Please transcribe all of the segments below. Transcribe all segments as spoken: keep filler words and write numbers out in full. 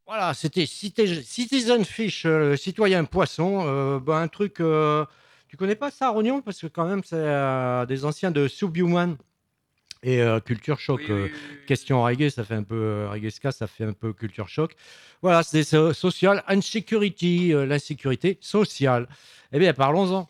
Voilà, c'était Cité Citizen Fish, heu, citoyen poisson, heu, bah, un truc, heu, tu connais pas ça, Rognon? Parce que quand même c'est, heu, des anciens de Subhuman et heu, Culture Shock, Oui, heu, oui, oui, oui, oui. question reggae, ça fait un peu, heu, reggae ska, ça fait un peu Culture Shock. Voilà, c'est so social insecurity, heu, l'insécurité sociale. Eh bien, parlons-en.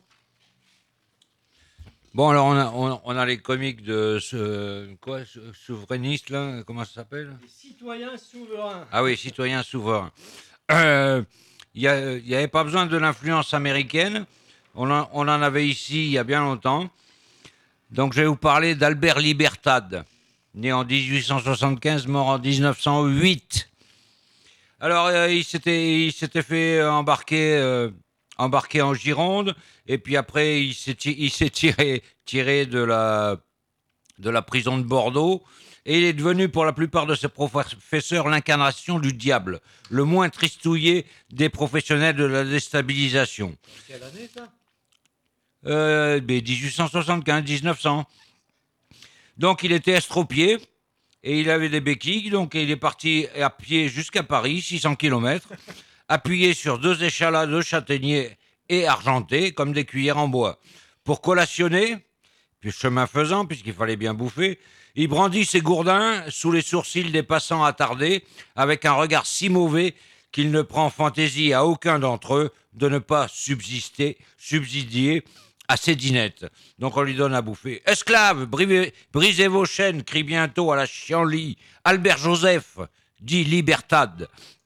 Bon, alors on a, on, on a les comiques de ce, quoi, ce- souverainiste là, comment ça s'appelle? Les citoyens souverains. Ah oui, citoyen souverain. Euh, Il n'y avait pas besoin de l'influence américaine. On en, on en avait ici il y a bien longtemps. Donc je vais vous parler d'Albert Libertad, né en dix-huit cent soixante-quinze, mort en dix-neuf cent huit. Alors euh, il s'était il s'était fait embarquer euh, embarquer en Gironde et puis après il s'est il s'est tiré tiré de la de la prison de Bordeaux et il est devenu pour la plupart de ses professeurs l'incarnation du diable, le moins tristouillé des professionnels de la déstabilisation. Quelle année ça? Euh, dix-huit cent soixante-quinze, dix-neuf cents. Donc il était estropié et il avait des béquilles, donc il est parti à pied jusqu'à Paris, six cents kilomètres, appuyé sur deux échalas de châtaigniers et argentés comme des cuillères en bois. Pour collationner, puis chemin faisant, puisqu'il fallait bien bouffer, il brandit ses gourdins sous les sourcils des passants attardés, avec un regard si mauvais qu'il ne prend fantaisie à aucun d'entre eux de ne pas subsister, subsidier à ses dînettes. Donc on lui donne à bouffer. Esclaves, brisez, brisez vos chaînes, crie bientôt à la chienlit Albert Joseph, dit Libertad.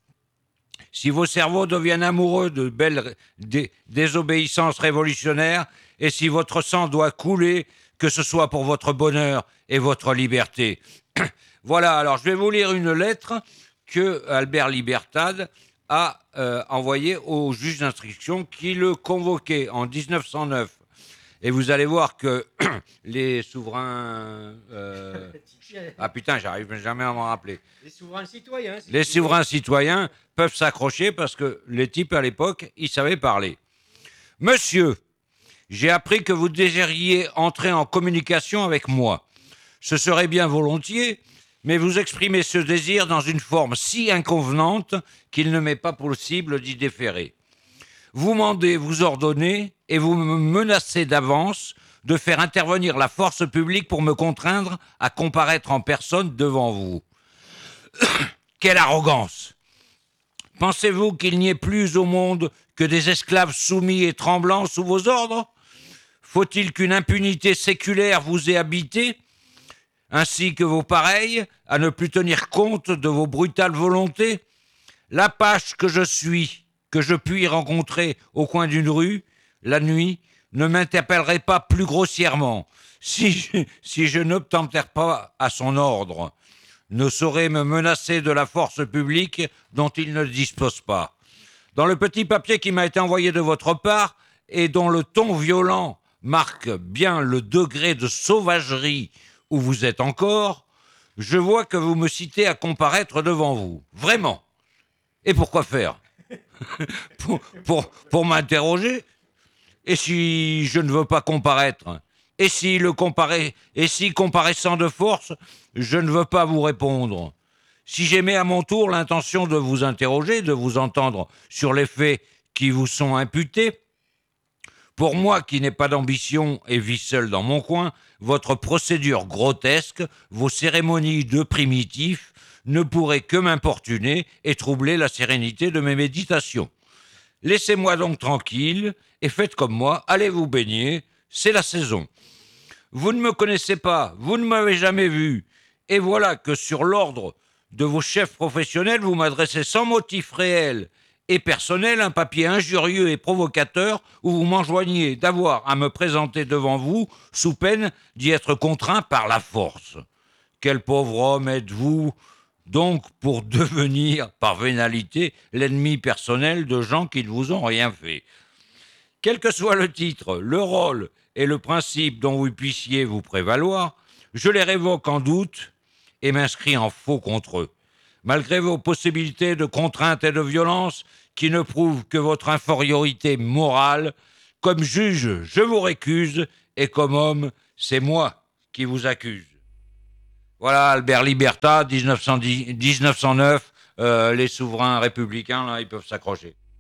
Si vos cerveaux deviennent amoureux de belles dé- désobéissances révolutionnaires, et si votre sang doit couler, que ce soit pour votre bonheur et votre liberté. Voilà, alors je vais vous lire une lettre que Albert Libertad a euh, envoyée au juge d'instruction qui le convoquait en dix-neuf cent neuf. Et vous allez voir que les souverains... euh, Ah putain, j'arrive jamais à m'en rappeler. Les souverains citoyens, si Les tu veux. souverains citoyens peuvent s'accrocher parce que les types à l'époque, ils savaient parler. Monsieur, j'ai appris que vous désiriez entrer en communication avec moi. Ce serait bien volontiers, mais vous exprimez ce désir dans une forme si inconvenante qu'il ne m'est pas possible d'y déférer. Vous mandez, vous ordonnez et vous me menacez d'avance de faire intervenir la force publique pour me contraindre à comparaître en personne devant vous. Quelle arrogance! Pensez-vous qu'il n'y ait plus au monde que des esclaves soumis et tremblants sous vos ordres? Faut-il qu'une impunité séculaire vous ait habité, ainsi que vos pareils, à ne plus tenir compte de vos brutales volontés? L'apache que je suis, que je puis rencontrer au coin d'une rue, la nuit, ne m'interpellerait pas plus grossièrement si je, si je n'obtempère pas à son ordre, ne saurait me menacer de la force publique dont il ne dispose pas. Dans le petit papier qui m'a été envoyé de votre part et dont le ton violent marque bien le degré de sauvagerie où vous êtes encore, je vois que vous me citez à comparaître devant vous. Vraiment. Et pourquoi faire? pour, pour, pour m'interroger? Et si je ne veux pas comparaître? Et si le comparer, et si comparaissant de force, je ne veux pas vous répondre? Si j'aimais à mon tour l'intention de vous interroger, de vous entendre sur les faits qui vous sont imputés, pour moi qui n'ai pas d'ambition et vis seul dans mon coin, votre procédure grotesque, vos cérémonies de primitifs ne pourraient que m'importuner et troubler la sérénité de mes méditations. Laissez-moi donc tranquille et faites comme moi, allez vous baigner, c'est la saison. Vous ne me connaissez pas, vous ne m'avez jamais vu, et voilà que sur l'ordre de vos chefs professionnels, vous m'adressez sans motif réel et personnel un papier injurieux et provocateur où vous m'enjoignez d'avoir à me présenter devant vous sous peine d'y être contraint par la force. Quel pauvre homme êtes-vous donc pour devenir, par vénalité, l'ennemi personnel de gens qui ne vous ont rien fait? Quel que soit le titre, le rôle et le principe dont vous puissiez vous prévaloir, je les révoque en doute et m'inscris en faux contre eux. Malgré vos possibilités de contrainte et de violence qui ne prouvent que votre infériorité morale, comme juge, je vous récuse et comme homme, c'est moi qui vous accuse. Voilà Albert Libertad, dix-neuf cent dix, dix-neuf cent neuf, euh, les souverains républicains, là, ils peuvent s'accrocher.